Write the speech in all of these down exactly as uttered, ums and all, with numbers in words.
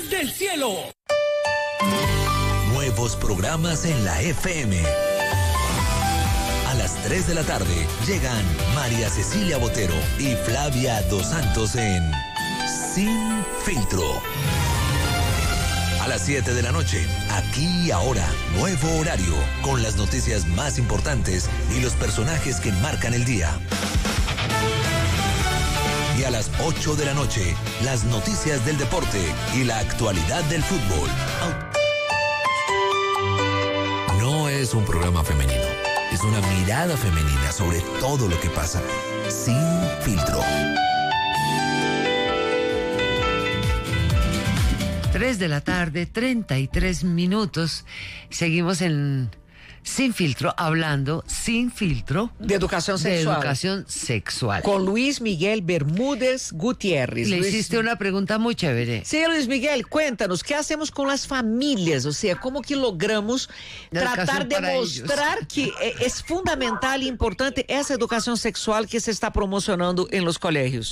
Noticias del Cielo. Nuevos programas en la F M. A las tres de la tarde llegan María Cecilia Botero y Flavia Dos Santos en Sin Filtro. A las siete de la noche, aquí y ahora, nuevo horario, con las noticias más importantes y los personajes que marcan el día. Y a las ocho de la noche, las noticias del deporte y la actualidad del fútbol. No es un programa femenino, es una mirada femenina sobre todo lo que pasa. Sin Filtro. Tres de la tarde, treinta y tres minutos. Seguimos en Sin Filtro, hablando sin filtro de educación de sexual. educación sexual. Con Luis Miguel Bermúdez Gutiérrez. Le Luis... hiciste una pregunta muy chévere. Sí, Luis Miguel, cuéntanos, ¿qué hacemos con las familias? O sea, ¿cómo que logramos tratar de mostrar ellos que es fundamental e importante esa educación sexual que se está promocionando en los colegios?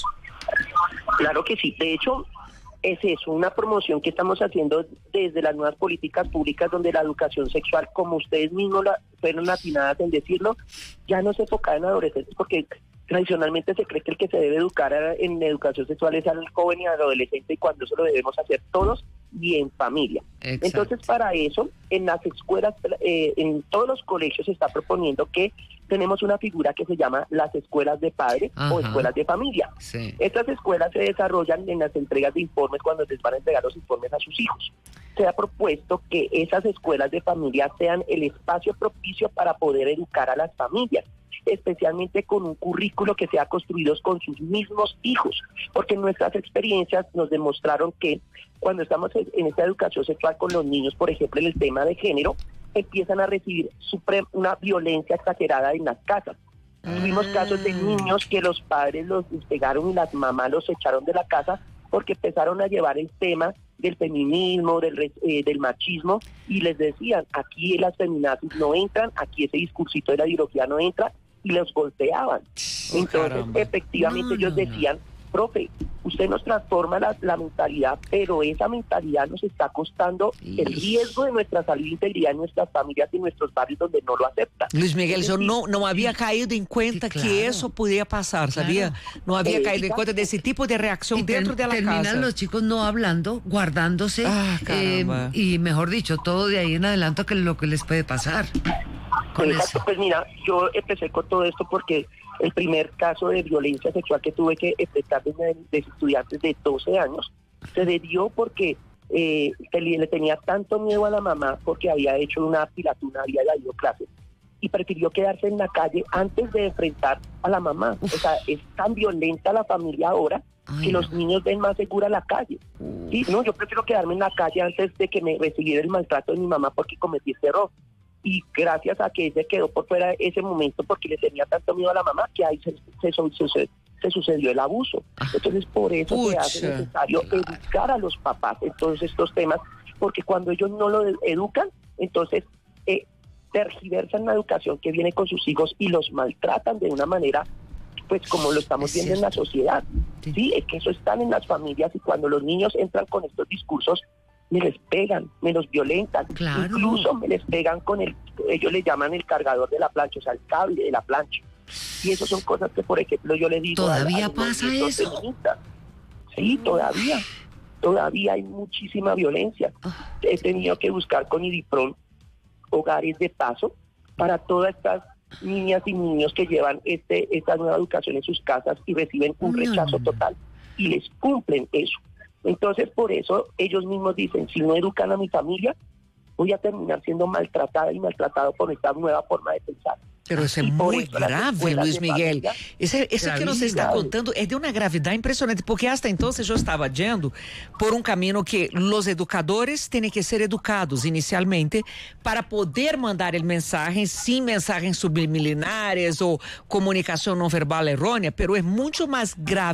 Claro que sí. De hecho, es eso, una promoción que estamos haciendo desde las nuevas políticas públicas, donde la educación sexual, como ustedes mismos la, fueron atinadas en decirlo, ya no se enfoca en adolescentes, porque tradicionalmente se cree que el que se debe educar en educación sexual es al joven y al adolescente, y cuando eso lo debemos hacer todos y en familia. Exacto. Entonces, para eso, en las escuelas, eh, en todos los colegios se está proponiendo que tenemos una figura que se llama las escuelas de padres. Ajá. O escuelas de familia. Sí. Estas escuelas se desarrollan en las entregas de informes cuando les van a entregar los informes a sus hijos. Se ha propuesto que esas escuelas de familia sean el espacio propicio para poder educar a las familias, especialmente con un currículo que sea construido con sus mismos hijos, porque nuestras experiencias nos demostraron que cuando estamos en esta educación sexual con los niños, por ejemplo, en el tema de género, empiezan a recibir una violencia exagerada en las casas. Mm. Tuvimos casos de niños que los padres los despegaron y las mamás los echaron de la casa porque empezaron a llevar el tema del feminismo, del, eh, del machismo, y les decían, aquí las feminazis no entran, aquí ese discursito de la ideología no entra, y los golpeaban. Oh, Entonces, caramba. efectivamente, no, ellos decían, profe, usted nos transforma la, la mentalidad, pero esa mentalidad nos está costando sí. el riesgo de nuestra salud e integridad en nuestras familias y en nuestros barrios donde no lo aceptan. Luis Miguel, yo no, no había caído en cuenta sí, claro. que eso podía pasar, ¿sabía? Claro. No había eh, caído en cuenta de ese tipo de reacción y dentro de la terminan casa. Terminan los chicos no hablando, guardándose, ah, eh, y mejor dicho, todo de ahí en adelante que lo que les puede pasar. Con Exacto, eso. Pues mira, yo empecé con todo esto porque el primer caso de violencia sexual que tuve que enfrentar desde de estudiantes de doce años se debió porque eh, le tenía tanto miedo a la mamá porque había hecho una pilatuna, había ido a clases y prefirió quedarse en la calle antes de enfrentar a la mamá. Uf. O sea, es tan violenta la familia ahora Ay, que no. los niños ven más segura la calle. Uh. ¿Sí? No, yo prefiero quedarme en la calle antes de que me recibiera el maltrato de mi mamá porque cometí este error. Y gracias a que se quedó por fuera ese momento porque le tenía tanto miedo a la mamá, que ahí se, se, se, se sucedió el abuso. Entonces, por eso Pucha. se hace necesario educar a los papás en todos estos temas, porque cuando ellos no lo educan, entonces eh, tergiversan la educación que viene con sus hijos y los maltratan de una manera, pues como lo estamos es viendo cierto. en la sociedad. Sí. sí, es que eso está en las familias, y cuando los niños entran con estos discursos, me les pegan, me los violentan, claro. incluso me les pegan con el, ellos le llaman el cargador de la plancha, o sea, el cable de la plancha. Y eso son cosas que, por ejemplo, yo le digo... ¿Todavía a, a pasa eso? Feministas. Sí, todavía, todavía hay muchísima violencia. He tenido que buscar con IDIPRON hogares de paso para todas estas niñas y niños que llevan este esta nueva educación en sus casas y reciben un rechazo no. total, y les cumplen eso. Entonces, por eso ellos mismos dicen, si no educan a mi familia, voy a terminar siendo maltratada y maltratado por esta nueva forma de pensar. Pero eso é muito grave, Luiz Miguel. Esse, esse que você está contando é de uma gravidade impressionante, porque hasta então eu estava dizendo por um caminho que os educadores têm que ser educados inicialmente para poder mandar mensagens, sim, mensagens subliminares ou comunicação não verbal errônea, pero é muito mais grave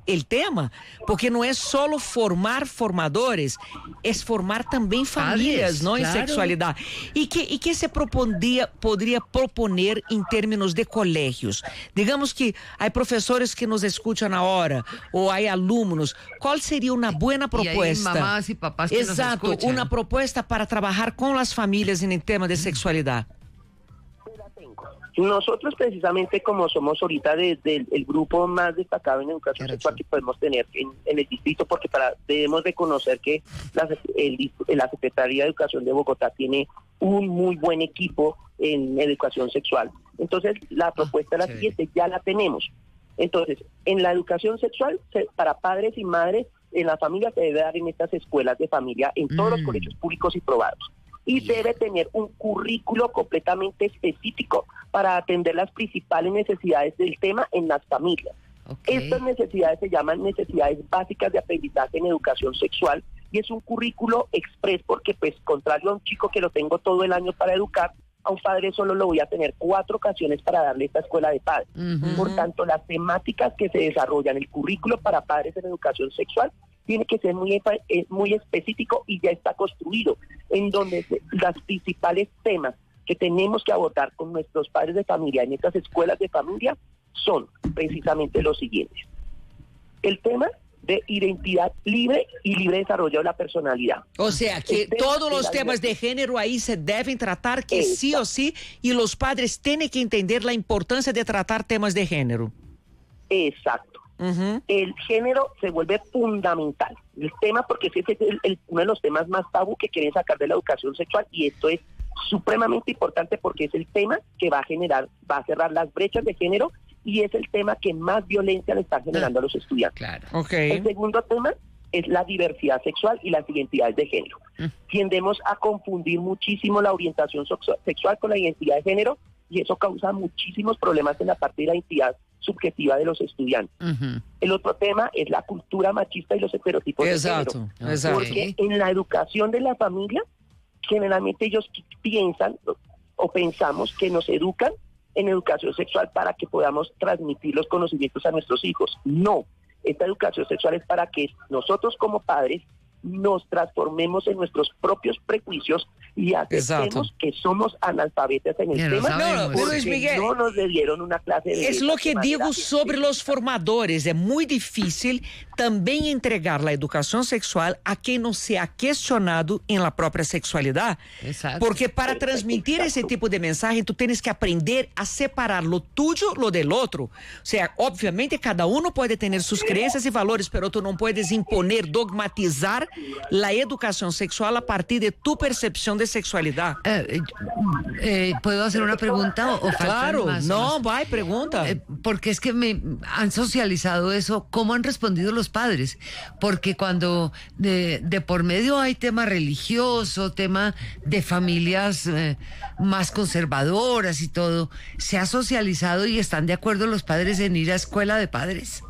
el tema, porque no es solo formar formadores, es formar también familias, Padres, ¿no? claro. En sexualidad. ¿Y qué, y qué se propondría, podría proponer en términos de colegios? Digamos que hay profesores que nos escuchan ahora, o hay alumnos. ¿Cuál sería una buena propuesta? Y hay mamás y papás que Exacto, nos escuchan. una propuesta para trabajar con las familias en el tema de sexualidad. Nosotros precisamente como somos ahorita desde el, el grupo más destacado en educación Claro, sexual sí. que podemos tener en, en el distrito, porque para debemos reconocer que la, el, la Secretaría de Educación de Bogotá tiene un muy buen equipo en educación sexual. Entonces la propuesta es la chévere. siguiente, ya la tenemos. Entonces, en la educación sexual, se, para padres y madres, en la familia se debe dar en estas escuelas de familia, en todos Mm. los colegios públicos y probados. Y debe tener un currículo completamente específico para atender las principales necesidades del tema en las familias. Okay. Estas necesidades se llaman necesidades básicas de aprendizaje en educación sexual y es un currículo express porque, pues, contrario a un chico que lo tengo todo el año para educar, a un padre solo lo voy a tener cuatro ocasiones para darle esta escuela de padres. Ujú. Por tanto, las temáticas que se desarrollan, el currículo para padres en educación sexual, tiene que ser muy, eh, muy específico y ya está construido, en donde se, los principales temas que tenemos que abordar con nuestros padres de familia en estas escuelas de familia son precisamente los siguientes. El tema de identidad libre y libre desarrollo de la personalidad. O sea, que El tema todos de los la temas de género ahí se deben tratar, que Exacto. sí o sí, y los padres tienen que entender la importancia de tratar temas de género. Exacto. Ujú. El género se vuelve fundamental. El tema, porque ese es el, el, uno de los temas más tabú que quieren sacar de la educación sexual, y esto es supremamente importante porque es el tema que va a generar, va a cerrar las brechas de género y es el tema que más violencia le está generando a los estudiantes. Claro. Ok. El segundo tema es la diversidad sexual y las identidades de género. Mm. Tiendemos a confundir muchísimo la orientación sexu- sexual con la identidad de género y eso causa muchísimos problemas en la parte de la identidad subjetiva de los estudiantes. Ujú. El otro tema es la cultura machista y los estereotipos Exacto, de género. exacto. Porque en la educación de la familia, generalmente ellos piensan o pensamos que nos educan en educación sexual para que podamos transmitir los conocimientos a nuestros hijos. No, esta educación sexual es para que nosotros como padres nos transformemos en nuestros propios prejuicios y aceptemos Exacto. que somos analfabetas en el Ya lo tema sabemos. porque Luis Miguel, no nos le dieron una clase de es lo que manera digo sobre los formadores. Es muy difícil también entregar la educación sexual a quien no se ha cuestionado en la propia sexualidad. Exacto. Porque para transmitir ese tipo de mensaje, tú tienes que aprender a separar lo tuyo, lo del otro. O sea, obviamente cada uno puede tener sus creencias y valores, pero tú no puedes imponer, dogmatizar la educación sexual a partir de tu percepción de sexualidad. Eh, eh, ¿Puedo hacer una pregunta o, o faltan Claro, más? no, más? vai, pregunta. Eh, porque es que me han socializado eso, ¿cómo han respondido los padres? Porque cuando de, de por medio hay tema religioso, tema de familias eh, más conservadoras y todo, ¿se ha socializado y están de acuerdo los padres en ir a escuela de padres?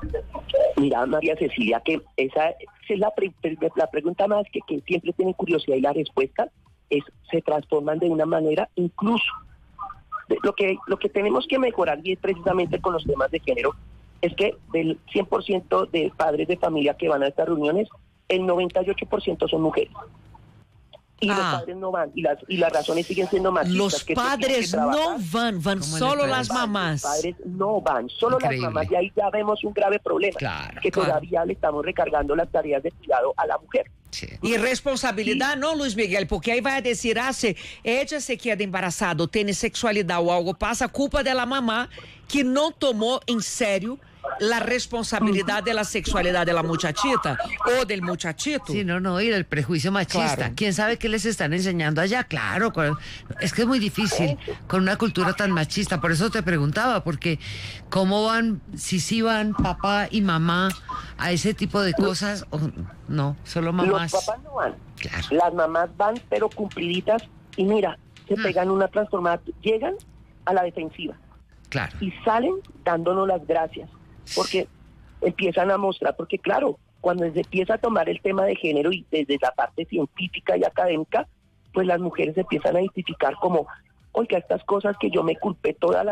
Mira, María Cecilia, que esa, esa es la, pre, la pregunta más que, que siempre tienen curiosidad y la respuesta es, se transforman de una manera incluso. De, lo, que, lo que tenemos que mejorar y es precisamente con los temas de género, es que del cien por ciento de padres de familia que van a estas reuniones, el noventa y ocho por ciento son mujeres. Y Ah. los padres no van, y las, y las razones siguen siendo machistas. Los que padres tienen que trabajar. no van, van ¿Cómo le solo parece? las mamás. Los padres no van, solo Increíble. las mamás, y ahí ya vemos un grave problema, Claro, que claro. todavía le estamos recargando las tareas de cuidado a la mujer. Sí. Y responsabilidad no, Luis Miguel, porque ahí vai decir, ah, se ella se queda embarazada, ou tem sexualidade ou algo passa, a culpa da mamá que não tomou em sério la responsabilidad de la sexualidad de la muchachita o del muchachito. Sí, no, no, y el prejuicio machista. Claro. ¿Quién sabe qué les están enseñando allá? Claro, con- es que es muy difícil con una cultura tan machista. Por eso te preguntaba, porque ¿cómo van, si sí van papá y mamá a ese tipo de cosas? O no, solo mamás. Los papás no van, Claro. las mamás van pero cumpliditas y mira, se Mm. pegan una transformada, llegan a la defensiva Claro. y salen dándonos las gracias, porque empiezan a mostrar, porque claro, cuando se empieza a tomar el tema de género y desde la parte científica y académica, pues las mujeres empiezan a identificar como, oiga, estas cosas que yo me culpé toda la